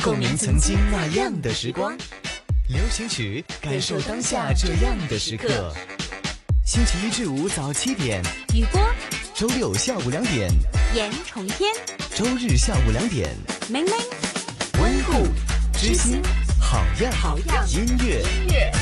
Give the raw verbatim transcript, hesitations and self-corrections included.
共鸣曾经那样的时光。流行曲，感受当下这样的时刻。星期一至五早七点， 雨波； 周六下午两点， 严重天； 周日下午两点， 明明。 温故知新，好样好样音乐。音乐